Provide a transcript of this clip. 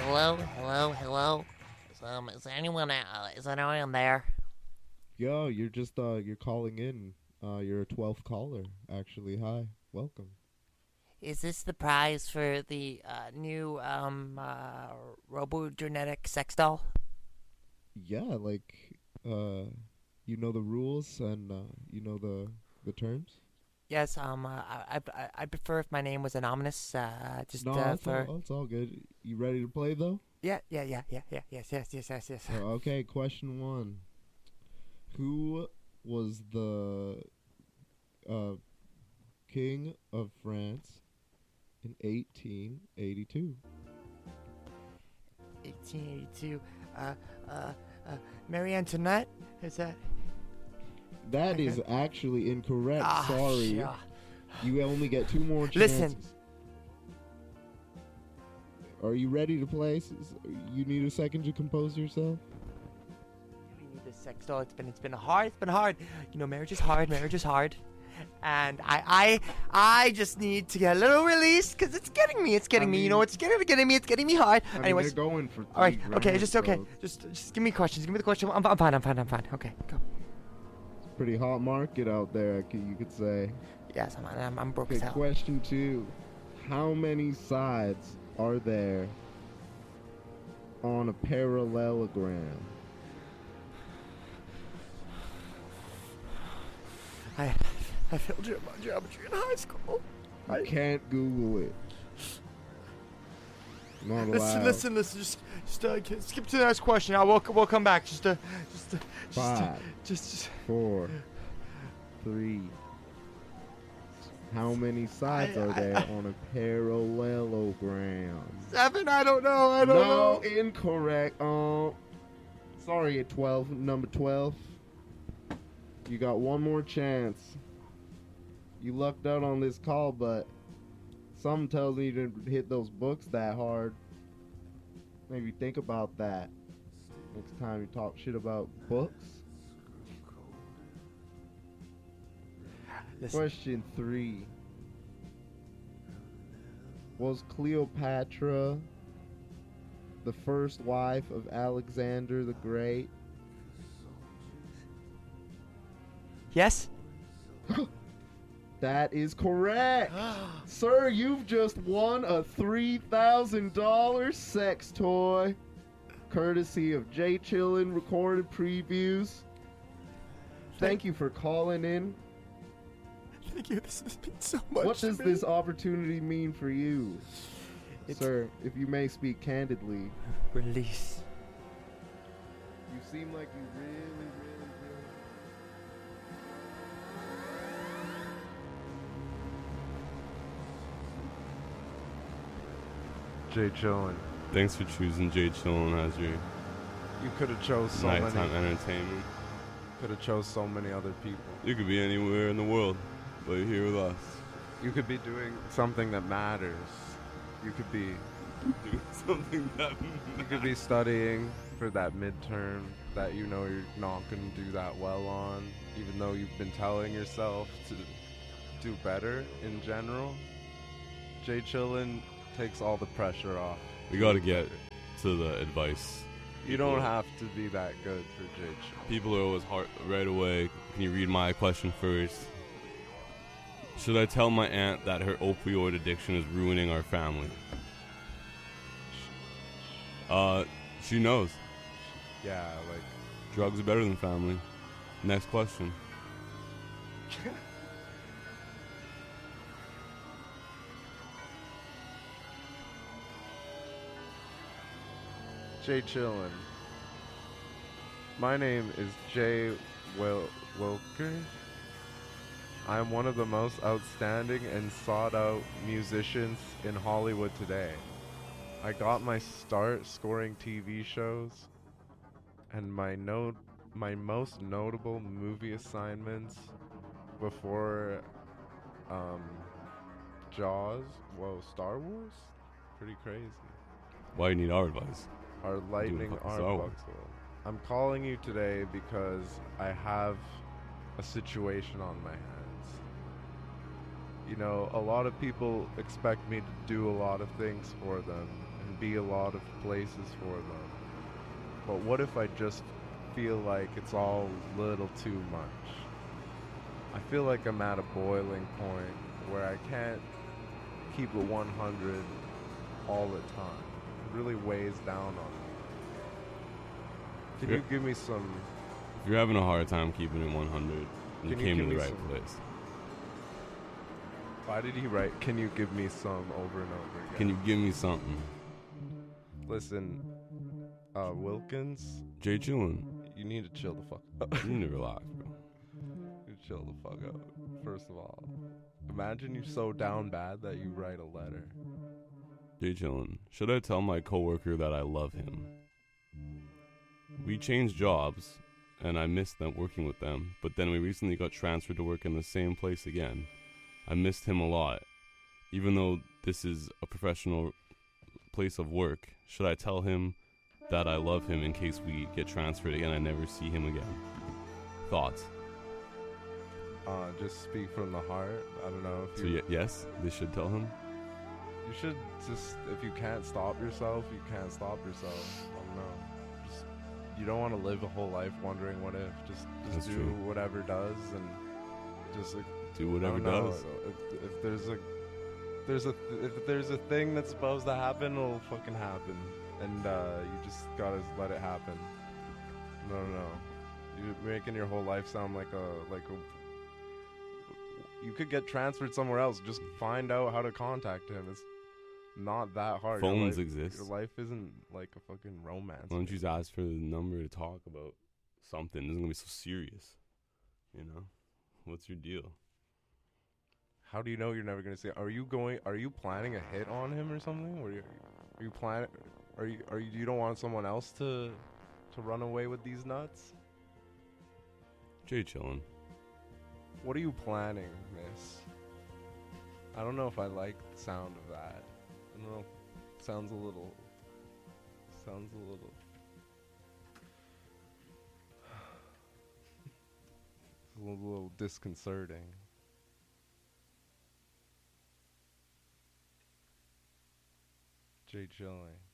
hello. Is anyone there? Yo, you're just you're calling in. You're a 12th caller, actually. Hi, welcome. Is this the prize for the new robogenetic sex doll? Yeah, you know the rules and you know the terms. Yes. I'd prefer if my name was anonymous. Just No, for. it's all good. You ready to play though? Yeah. Yes. Okay, question one. Who was the uh king of France in 1882? 1882. Uh, uh, Marie Antoinette. Is that? That is actually incorrect. Sorry. Yeah. You only get two more chances. Listen. Are you ready to play? You need a second to compose yourself? We need this sex doll. It's been hard. It's been hard. You know, marriage is hard. And I just need to get a little release because it's getting me. It's getting me. You know, it's getting me. It's getting me hard. Anyways, they're going for 3 all right. Okay. grand, Just okay. so Just give me questions. Give me the question. I'm fine. Okay. Go. it's a pretty hot market out there, you could say. Yes, I'm broke Okay, as hell. question 2. How many sides are there on a parallelogram? I failed geometry in high school. You can't Google it. Not allowed. Listen. Just skip to the next question. We'll come back. Just 5, 4, 3. How many sides are there on a parallelogram? 7. I don't know. No, incorrect. Sorry, at 12, number 12. You got one more chance. You lucked out on this call, but something tells me you didn't hit those books that hard. Maybe think about that next time you talk shit about books. Listen. Question 3. Was Cleopatra the first wife of Alexander the Great? Yes. That is correct. Sir, you've just won a $3,000 sex toy, courtesy of Jay Chillin Recorded Previews. Thank you for calling in. Thank you. This has been so much. What does this opportunity mean for you? Sir, if you may speak candidly. Release. You seem like you really Jay Chillin. Thanks for choosing Jay Chillin as your You could have chose so nighttime many. entertainment. Could have chose so many other people. You could be anywhere in the world, but you're here with us. You could be doing something that matters. You could be Doing something that you could be studying for that midterm that you know you're not going to do that well on, even though you've been telling yourself to do better in general. Jay Chillin takes all the pressure off. We gotta get to the advice. You don't have to be that good for Jay Chillin. People are always hard right away. Can you read my question first? Should I tell my aunt that her opioid addiction is ruining our family? She knows. Yeah, like Drugs are better than family. Next question. Jay Chillin. My name is Jay Wilker. I am one of the most outstanding and sought out musicians in Hollywood today. I got my start scoring TV shows, and my most notable movie assignments before Jaws, Star Wars? Pretty crazy. Why do you need our advice? Are lightning fucking arm Star Wars. buckle. I'm calling you today because I have a situation on my hands. You know, a lot of people expect me to do a lot of things for them and be a lot of places for them. But what if I just feel like it's all a little too much? I feel like I'm at a boiling point where I can't keep it 100 all the time. It really weighs down on me. Can you give me some... If you're having a hard time keeping it 100, you came to the right place. Why did he write, can you give me some over and over again? Can you give me something? Listen, Wilkins, Jay Chillin, you need to chill the fuck up. you need to relax, bro. You chill the fuck out. First of all, imagine you're so down bad that you write a letter. Jay Chillin, should I tell my coworker that I love him? We changed jobs, and I missed them working with them, but then we recently got transferred to work in the same place again. I missed him a lot. Even though this is a professional place of work, should I tell him that I love him in case we get transferred again and I never see him again? Thoughts? Just speak from the heart. I don't know if So yes, they should tell him? You should just, if you can't stop yourself, you can't stop yourself. I don't know. Just, you don't want to live a whole life wondering what if. Just That's do true. whatever does, and just like, Do whatever I don't know, does. If there's a thing that's supposed to happen, it'll fucking happen, and you just gotta let it happen. No. You're making your whole life sound like a. You could get transferred somewhere else. Just find out how to contact him. It's not that hard. Phones exist. Your life isn't like a fucking romance. Why don't you just ask for the number to talk about something? It isn't gonna be so serious. You know? What's your deal? How do you know you're never gonna see? Are you planning a hit on him or something? Or are you planning? You don't want someone else to run away with these nuts? Jay Chillin. What are you planning, miss? I don't know if I like the sound of that. I don't know. Sounds a little a little disconcerting. Jay Chilling.